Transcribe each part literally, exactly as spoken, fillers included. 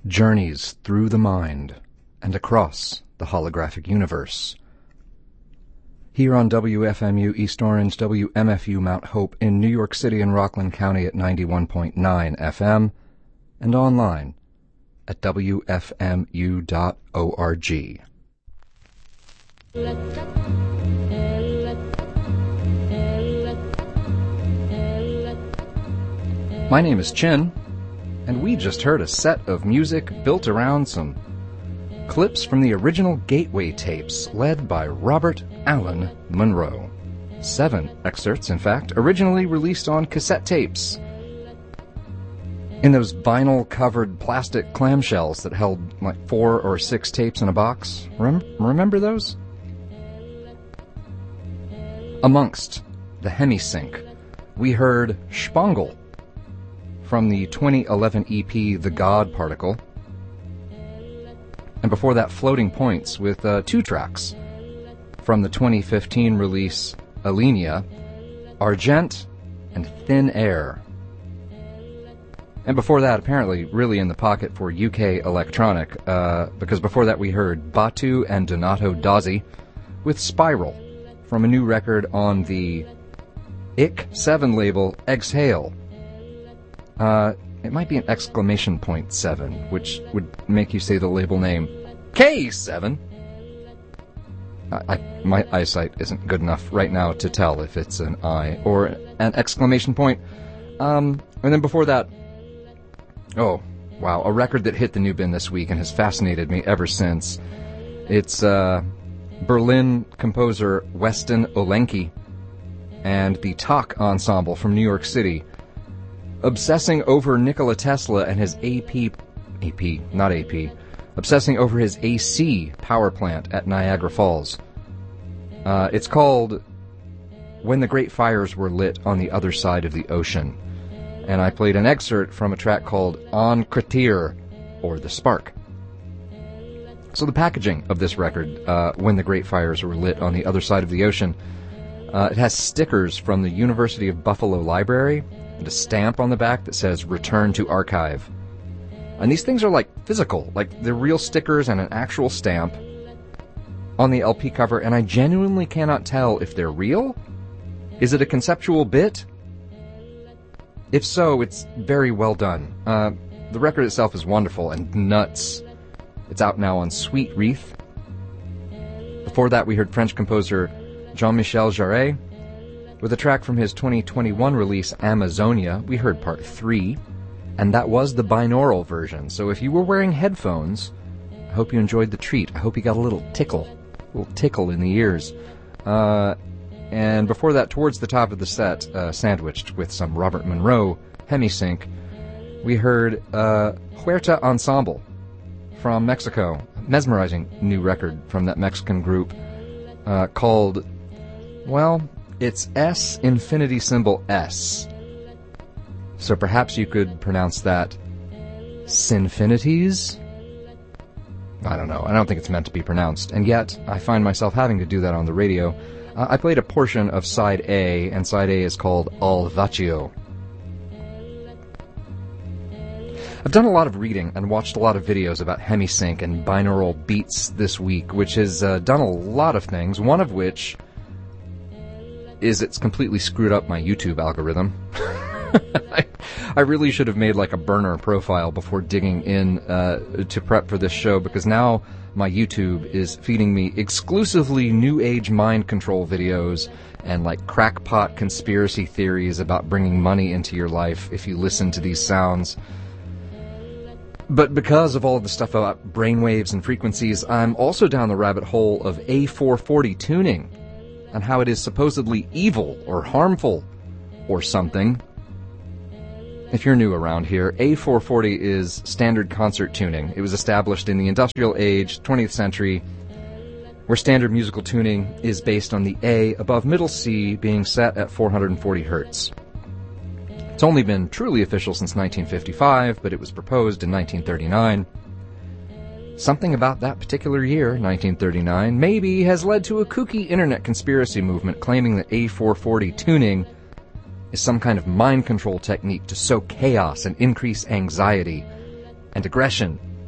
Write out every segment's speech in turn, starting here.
Journeys through the mind and across the holographic universe. Here on W F M U East Orange, W M F U Mount Hope in New York City and Rockland County at ninety-one point nine F M, and online at W F M U dot org. My name is Chin, and we just heard a set of music built around some clips from the original Gateway tapes led by Robert Allen Monroe. Seven excerpts, in fact, originally released on cassette tapes in those vinyl-covered plastic clamshells that held like four or six tapes in a box. Rem- remember those? Amongst the Hemisync, we heard Spangle from the twenty eleven E P The God Particle, and before that Floating Points with uh, two tracks from the twenty fifteen release Alenia, Argent and Thin Air. And before that, apparently really in the pocket for U K electronic, uh, because before that we heard Batu and Donato Dozzi with Spiral from a new record on the I C seven label, Exhale. Uh, it might be an exclamation point seven, which would make you say the label name K seven. I, I, my eyesight isn't good enough right now to tell if it's an I or an exclamation point. Um, and then before that, oh, wow, a record that hit the new bin this week and has fascinated me ever since. It's uh, Berlin composer Weston Olenki and the Talk Ensemble from New York City, obsessing over Nikola Tesla and his A P, A P, not A P, obsessing over his A C power plant at Niagara Falls. Uh, it's called When the Great Fires Were Lit on the Other Side of the Ocean. And I played an excerpt from a track called En Cratère, or The Spark. So the packaging of this record, uh, When the Great Fires Were Lit on the Other Side of the Ocean, uh, it has stickers from the University of Buffalo Library and a stamp on the back that says Return to Archive. And these things are like physical, like they're real stickers and an actual stamp on the L P cover, and I genuinely cannot tell if they're real. Is it a conceptual bit? If so, it's very well done. Uh, the record itself is wonderful and nuts. It's out now on Sweet Wreath. Before that, we heard French composer Jean-Michel Jarre with a track from his twenty twenty-one release Amazonia. We heard part three, and that was the binaural version. So if you were wearing headphones, I hope you enjoyed the treat. I hope you got a little tickle, a little tickle in the ears. Uh, and before that, towards the top of the set, uh, sandwiched with some Robert Monroe Hemisync, we heard uh, Huerta Ensemble from Mexico, a mesmerizing new record from that Mexican group uh, called, well, it's S infinity symbol S. So perhaps you could pronounce that Sinfinities? I don't know. I don't think it's meant to be pronounced. And yet, I find myself having to do that on the radio. Uh, I played a portion of Side A, and Side A is called Al Vacío. I've done a lot of reading and watched a lot of videos about Hemisync and binaural beats this week, which has uh, done a lot of things, one of which is it's completely screwed up my YouTube algorithm. I, I really should have made like a burner profile before digging in uh, to prep for this show, because now my YouTube is feeding me exclusively New Age mind control videos and like crackpot conspiracy theories about bringing money into your life if you listen to these sounds. But because of all of the stuff about brainwaves and frequencies, I'm also down the rabbit hole of A four forty tuning and how it is supposedly evil or harmful or something. If you're new around here, A four forty is standard concert tuning. It was established in the industrial age, twentieth century, where standard musical tuning is based on the A above middle C being set at four hundred forty hertz. It's only been truly official since nineteen fifty-five, but it was proposed in nineteen thirty-nine. Something about that particular year, nineteen thirty-nine, maybe has led to a kooky internet conspiracy movement claiming that A four forty tuning is some kind of mind control technique to sow chaos and increase anxiety and aggression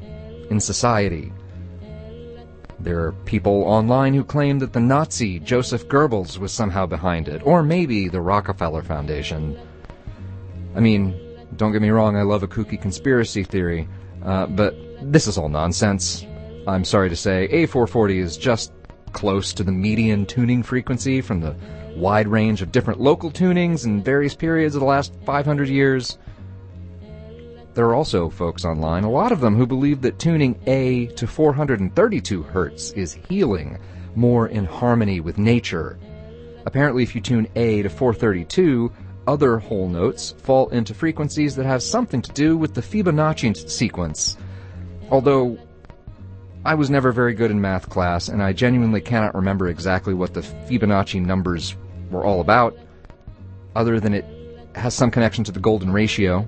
in society. There are people online who claim that the Nazi Joseph Goebbels was somehow behind it, or maybe the Rockefeller Foundation. I mean, don't get me wrong, I love a kooky conspiracy theory, uh, but this is all nonsense. I'm sorry to say, A four forty is just close to the median tuning frequency from the wide range of different local tunings in various periods of the last five hundred years. There are also folks online, a lot of them, who believe that tuning A to four hundred thirty-two hertz is healing, more in harmony with nature. Apparently, if you tune A to four thirty-two, other whole notes fall into frequencies that have something to do with the Fibonacci sequence. Although I was never very good in math class, and I genuinely cannot remember exactly what the Fibonacci numbers were all about, other than it has some connection to the golden ratio.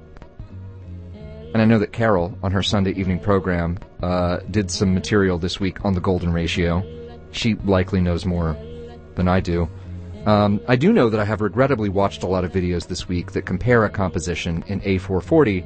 And I know that Carol, on her Sunday evening program, uh, did some material this week on the golden ratio. She likely knows more than I do. Um, I do know that I have regrettably watched a lot of videos this week that compare a composition in A four forty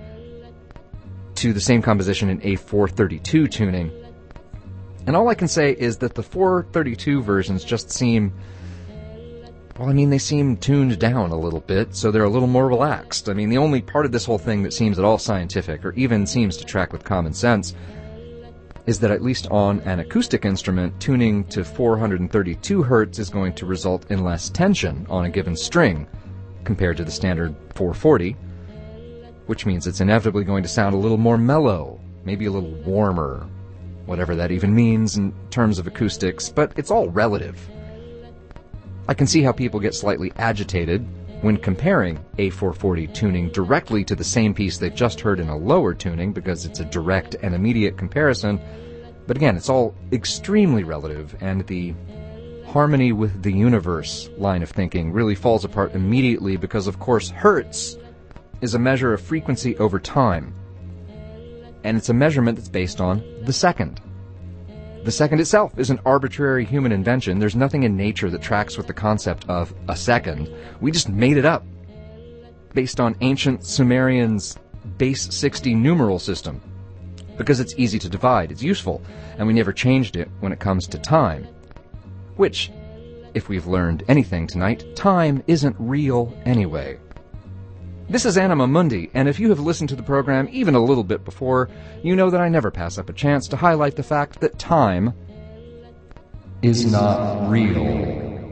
to the same composition in A four thirty-two tuning. And all I can say is that the four thirty-two versions just seem, well, I mean, they seem tuned down a little bit, so they're a little more relaxed. I mean, the only part of this whole thing that seems at all scientific, or even seems to track with common sense, is that at least on an acoustic instrument, tuning to four hundred thirty-two hertz is going to result in less tension on a given string compared to the standard four forty, which means it's inevitably going to sound a little more mellow, maybe a little warmer, whatever that even means in terms of acoustics, but it's all relative. I can see how people get slightly agitated when comparing A four forty tuning directly to the same piece they just heard in a lower tuning, because it's a direct and immediate comparison. But again, it's all extremely relative, and the harmony with the universe line of thinking really falls apart immediately because, of course, hertz is a measure of frequency over time, and it's a measurement that's based on the second. The second itself is an arbitrary human invention. There's nothing in nature that tracks with the concept of a second. We just made it up based on ancient Sumerians' base sixty numeral system because it's easy to divide, it's useful, and we never changed it when it comes to time. Which, if we've learned anything tonight, time isn't real anyway. This is Anima Mundi, and if you have listened to the program even a little bit before, you know that I never pass up a chance to highlight the fact that time is not real.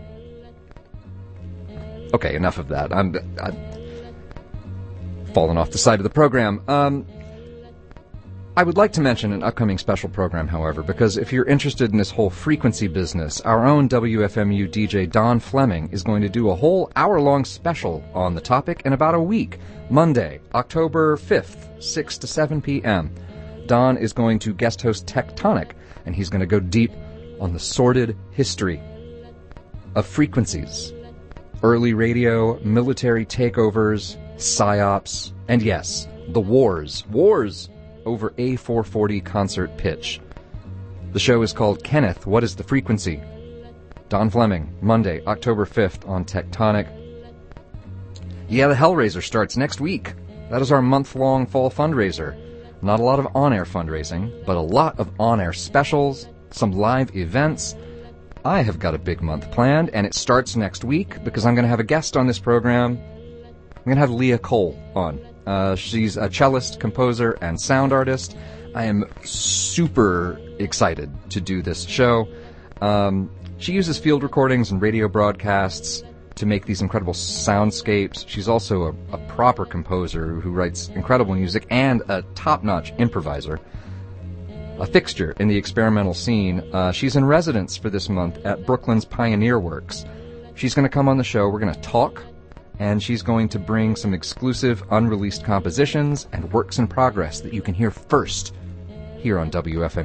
Okay, enough of that. I'm, I'm falling off the side of the program. Um, I would like to mention an upcoming special program, however, because if you're interested in this whole frequency business, our own W F M U D J Don Fleming is going to do a whole hour-long special on the topic in about a week, Monday, October fifth, six to seven p.m. Don is going to guest host Tectonic, and he's going to go deep on the sordid history of frequencies, early radio, military takeovers, psyops, and yes, the wars. Wars! Over A four forty concert pitch. The show is called Kenneth, What is the Frequency? Don Fleming, Monday, October fifth on Tectonic. Yeah, the Hellraiser starts next week. That is our month-long fall fundraiser. Not a lot of on-air fundraising, but a lot of on-air specials, some live events. I have got a big month planned, and it starts next week because I'm going to have a guest on this program. I'm going to have Leah Cole on. Uh, she's a cellist, composer, and sound artist. I am super excited to do this show. Um, she uses field recordings and radio broadcasts to make these incredible soundscapes. She's also a, a proper composer who writes incredible music and a top-notch improviser. A fixture in the experimental scene. Uh, she's in residence for this month at Brooklyn's Pioneer Works. She's going to come on the show. We're going to talk. And she's going to bring some exclusive unreleased compositions and works in progress that you can hear first here on W F M